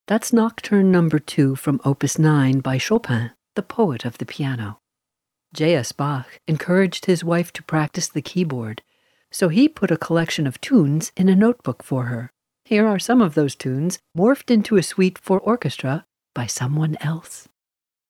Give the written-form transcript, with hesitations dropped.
That's Nocturne Number 2 from Opus 9 by Chopin, the poet of the piano. J.S. Bach encouraged his wife to practice the keyboard, so he put a collection of tunes in a notebook for her. Here are some of those tunes morphed into a suite for orchestra by someone else.